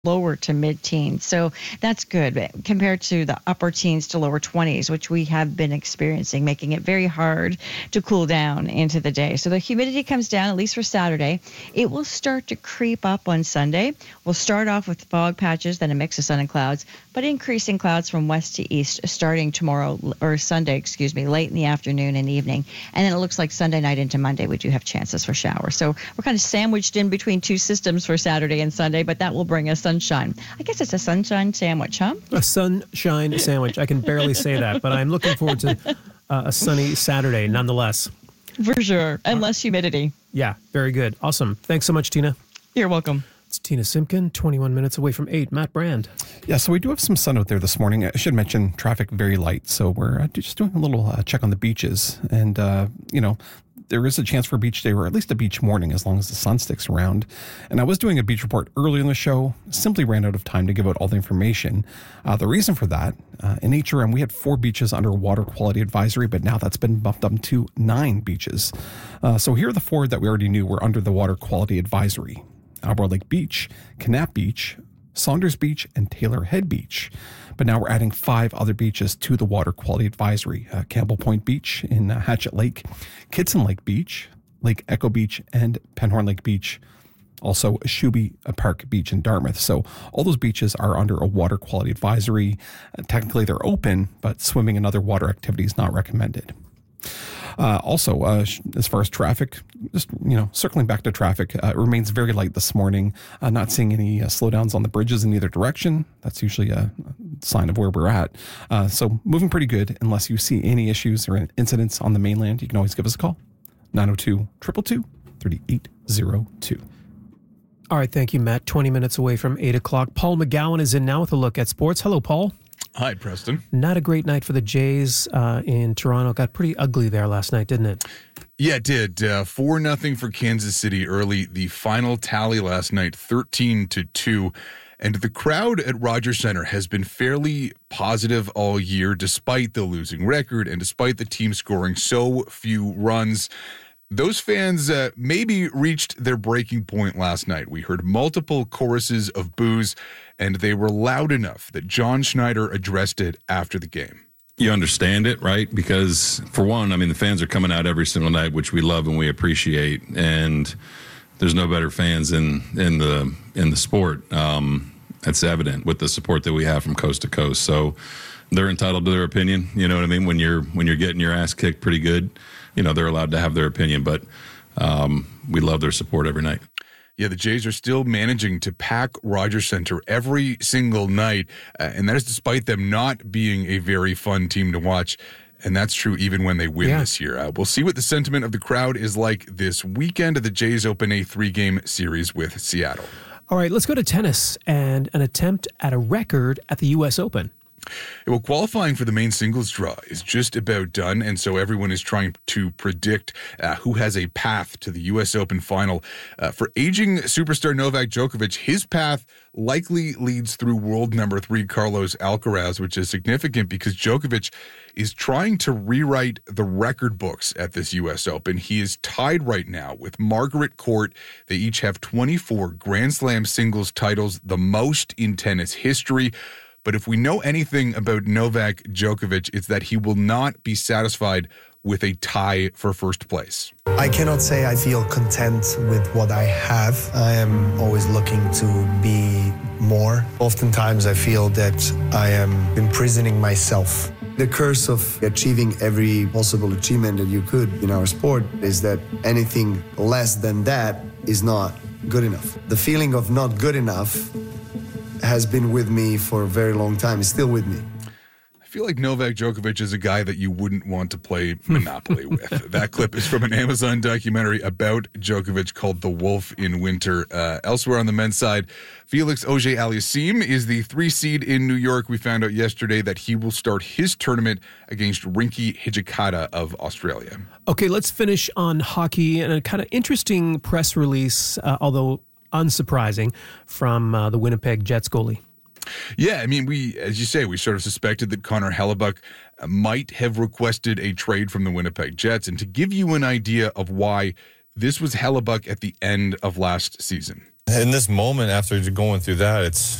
lower to mid-teens. So that's good compared to the upper teens to lower 20s, which we have been experiencing, making it very hard to cool down into the day. So the humidity comes down, at least for Saturday. It will start to creep up on Sunday. We'll start off with fog patches, then a mix of sun and clouds, but increasing clouds from west to east starting tomorrow, or Sunday, late in the afternoon and evening. And then it looks like Sunday night into Monday, we do have chances for showers. So we're kind of sandwiched in between two systems for Saturday and Sunday, but that will bring us sunshine. I guess it's a sunshine sandwich, huh? A sunshine sandwich. I can barely say that, but I'm looking forward to a sunny Saturday nonetheless. For sure. And less humidity. Yeah, very good. Awesome. Thanks so much, Tina. You're welcome. It's Tina Simpkin, 21 minutes away from 8. Matt Brand. Yeah, so we do have some sun out there this morning. I should mention traffic very light. So we're just doing a little check on the beaches. And, there is a chance for a beach day or at least a beach morning as long as the sun sticks around. And I was doing a beach report earlier in the show, simply ran out of time to give out all the information. The reason for that, in HRM, we had 4 beaches under water quality advisory, but now that's been bumped up to 9 beaches. So here are the 4 that we already knew were under the water quality advisory: Albar Lake Beach, Knapp Beach, Saunders Beach, and Taylor Head Beach. But now we're adding 5 other beaches to the water quality advisory: Campbell Point Beach in Hatchet Lake, Kitson Lake Beach, Lake Echo Beach, and Penhorn Lake Beach. Also, Shuby Park Beach in Dartmouth. So all those beaches are under a water quality advisory. Technically, they're open, but swimming and other water activities not recommended. Also, as far as traffic, just, circling back to traffic, it remains very light this morning. Not seeing any slowdowns on the bridges in either direction. That's usually a sign of where we're at. So moving pretty good. Unless you see any issues or incidents on the mainland, you can always give us a call. 902-222-3802. All right, thank you, Matt. 20 minutes away from 8 o'clock. Paul McGowan is in now with a look at sports. Hello, Paul. Hi, Preston. Not a great night for the Jays in Toronto. Got pretty ugly there last night, didn't it? Yeah, it did. 4-0 for Kansas City early. The final tally last night, 13-2. And the crowd at Rogers Centre has been fairly positive all year, despite the losing record and despite the team scoring so few runs. Those fans maybe reached their breaking point last night. We heard multiple choruses of boos, and they were loud enough that John Schneider addressed it after the game. You understand it, right? Because for one, the fans are coming out every single night, which we love and we appreciate, and there's no better fans in the sport. That's evident with the support that we have from coast to coast. So they're entitled to their opinion. You know what I mean? When you're getting your ass kicked pretty good, they're allowed to have their opinion, but we love their support every night. Yeah, the Jays are still managing to pack Rogers Centre every single night, and that is despite them not being a very fun team to watch, and that's true even when they win this year. We'll see what the sentiment of the crowd is like this weekend. The Jays open a 3-game series with Seattle. All right, let's go to tennis and an attempt at a record at the U.S. Open. Well, qualifying for the main singles draw is just about done, and so everyone is trying to predict who has a path to the U.S. Open final. For aging superstar Novak Djokovic, his path likely leads through world number 3 Carlos Alcaraz, which is significant because Djokovic is trying to rewrite the record books at this U.S. Open. He is tied right now with Margaret Court. They each have 24 Grand Slam singles titles, the most in tennis history. But if we know anything about Novak Djokovic, it's that he will not be satisfied with a tie for first place. I cannot say I feel content with what I have. I am always looking to be more. Oftentimes I feel that I am imprisoning myself. The curse of achieving every possible achievement that you could in our sport is that anything less than that is not good enough. The feeling of not good enough has been with me for a very long time. It's still with me. I feel like Novak Djokovic is a guy that you wouldn't want to play Monopoly with. That clip is from an Amazon documentary about Djokovic called The Wolf in Winter. Elsewhere on the men's side, Felix Auger-Aliassime is the 3 seed in New York. We found out yesterday that he will start his tournament against Rinky Hijikata of Australia. Okay, let's finish on hockey and a kind of interesting press release, although unsurprising, from the Winnipeg Jets goalie. Yeah, as you say, we sort of suspected that Connor Hellebuyck might have requested a trade from the Winnipeg Jets. And to give you an idea of why, this was Hellebuyck at the end of last season. In this moment, after going through that, it's